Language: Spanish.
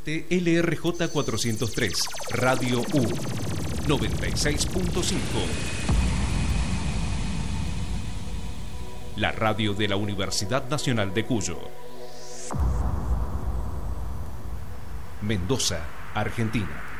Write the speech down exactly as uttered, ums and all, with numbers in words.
T L R J cuatrocientos tres, Radio U, noventa y seis punto cinco. La radio de la Universidad Nacional de Cuyo. Mendoza, Argentina.